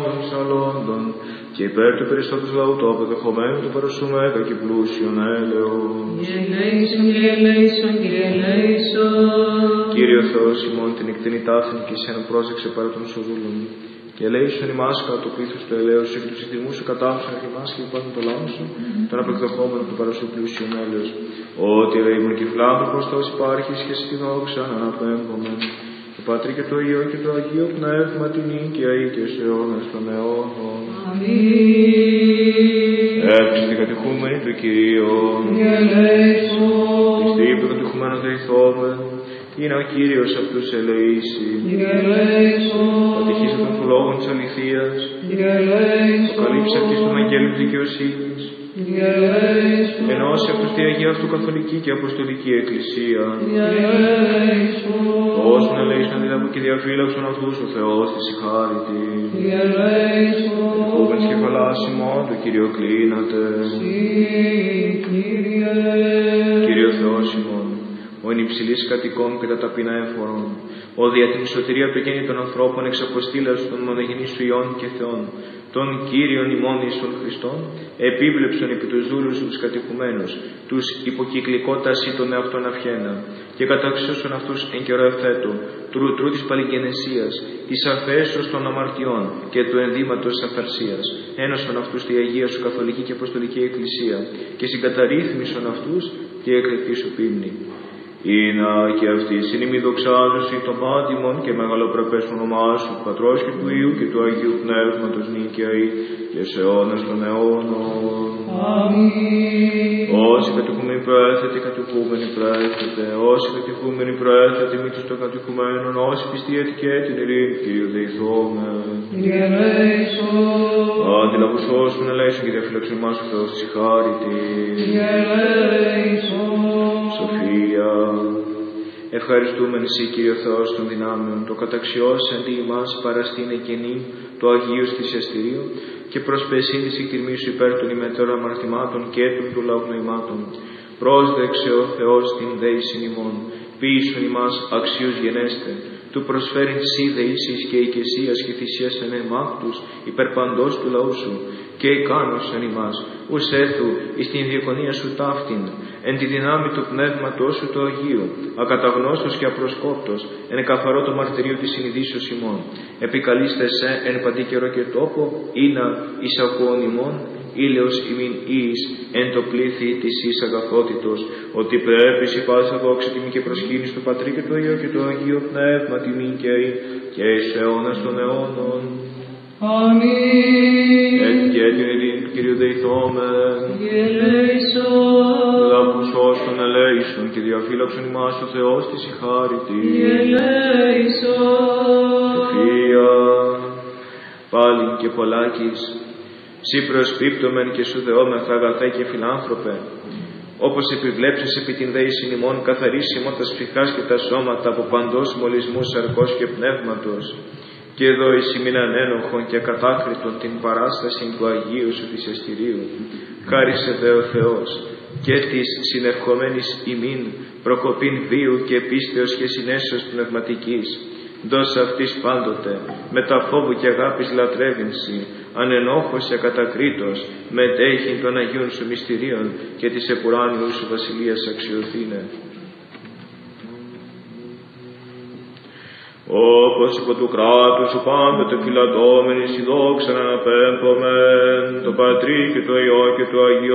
των ψαλόντων και υπέρ του περισσότερου λαού το αποδεχομένου του παροσούμεκα και πλούσιον έλεος. Κύριε ελέησον, Κύριε ελέησον, Κύριε ελέησον. Κύριε ο Θεός ημών την εκτενή τάφην και εσένα πρόσεξε παρά των σοδούλων. Και ελέησον ημάς κατά το πλήθος του ελέους εκ του συντηρημού σου κατάφεραν και εμάς και υπάρχουν το λαό σου, τον απεκδεχόμενο του παρασού πλούσιον έλεος. Ότι ελεήμων και φιλάνθρωπος Θεός υπάρχεις και εσύ τη δόξα να αναπέμπομεν. Το Πατρί και το Υιό και το Αγίο Πνεύμα την νίκαια ή και σε αιώνας των αιώνων. Αμήν. Εύξητη κατηχούμενη του Κυρίων. Κύριε ελέησον. Πιστή που κατηχουμένων δεηθόμεν. Είναι ο Κύριος αυτούς ελεήσει. Κύριε ελέησον. Κατηχήσε των φλόγων της αληθείας. Κύριε ελέησον. Αποκαλύψε αυτής των αγγέλων δικαιοσύνης. Κύριε ελέησον. Ενώσει αυτούς τη Αγία αυτού Καθολική και Αποστολική Εκκλησία. Κύριε ελέησον. Όσων ελέησον αντιλαβού και διαφύλαξον αυτούς ο Θεός της συγχάρητη. Κύριε ελέησον. Ευχούμενης κεφαλάς ημών του Κύριο κλείνατε. Κύριο Θεός ημών, ο εν υψηλής κατοικών και τα ταπεινά εφορών, ο δια την σωτηρία του γέννη των ανθρώπων εξαποστήλας των μονογενείς σου Υιών και Θεών, των Κύριων ημών Ιησούν Χριστών, επίβλεψον επί τους δούλους τους κατοικουμένους, τους υποκυκλικότας ή των εαυτών αυχένα, και καταξιώσον αυτούς εν καιρό ευθέτω, του ρουτρού της παλιγενεσίας, της αφέσεως των αμαρτιών και του ενδύματος της αφαρσίας, ένωσον αυτούς τη Αγία σου Καθολική και Αποστολική Εκκλησία, και συγκαταρρύθμισον αυτούς και εκλεκτή σου πίμνη. Ήνα και αυτή είναι η δοξάζωση των πάντιμων και μεγαλοπρεπές όνομά σου, του Πατρός και του Υιού και του Αγίου Πνεύματος νίκαια ή και σε αιώνας των αιώνων. Αμήν. Όσοι κατοικούμενοι προέθετε, κατοικούμενοι προέθετε, όσοι κατοικούμενοι προέθετε, μη τους των κατοικουμένων, όσοι πιστοί και την ειρήνη, Κύριε δεηθόμεν. Κύριε ελέησον. Αντιλαβούς όσων ελέησον και διαφύλαξον εμάς ο Θεός της χάρητη. Κύριε ελέησον. Σοφία. Ευχαριστούμεν εσύ, Κύριε Θεός των δυνάμεων, το καταξιώς αντί ημάς παραστήν εκενή το Αγίου θυσιαστηρίου και προσπεσήν της εκτιρμής σου υπέρ των ημετέρων αμαρτημάτων και των λαού νοημάτων. Πρόσδεξε ο Θεός την δέησιν ημών, ποιήσουν ημάς αξίους γενέστε, του προσφέρειν σύ δεήσεις και οικεσίας και θυσίας εν εμάκτους υπερπαντός του λαού σου, και εκάνωσαν ημάς, ους έθου εις την διεκονία σου ταύτην, εν τη δυνάμει του πνεύματός σου το Αγίου, ακαταγνώστος και απροσκόπτος, εν καθαρό το μαρτυρίο της συνειδήσεως ημών. Επικαλείστε σε εν παντή καιρό και τόπο, ήνα εις ακούων ημών, ήλαιος ημίν εις εν το πλήθη της εις αγαθότητος, ότι πρέπει η πάσα δόξη τιμή και προσκύνη στο Πατρί και το Υιό και το Αγίο Πνεύμα τιμή και εις αιώνας των αιώνων. Αμήν. Και την ειρήνη του Κυρίου δεηθόμεν. Κύριε ελέησον. Λάβους όσων ελέησον και διαφύλαξον ημάς ο Θεός της συγχάρητη. Κύριε ελέησον. Σοφία. Πάλιν και πολλάκις, ψη προσπίπτωμεν και σου δεόμεθα αγαθέ και φιλάνθρωπε, όπως επιβλέψεις επί την δέησιν ημών καθαρίσιμον τα σφιχάς και τα σώματα από παντός μολυσμού σαρκός και πνεύματος, και εδώ εις ημίν ανένοχον και ακατάκριτον την παράσταση του Αγίου σου θυσιαστηρίου. Χάρισε δε ο Θεός και της συνερχομένης ημίν προκοπήν βίου και πίστεως και συνέσεως πνευματικής. Δώσε αυτής πάντοτε, με τα φόβου και αγάπης λατρεύεινση, ανενόχωσε ακατακρίτως, μετέχειν των Αγίων σου μυστηρίων και της επουράνιου σου βασιλείας αξιοθήνε. Όπως υπό του κράτους σου πάντοτε φυλατώμενη η δόξα να αναπέμπομεν, το Πατρί και το Υιό και το Αγίο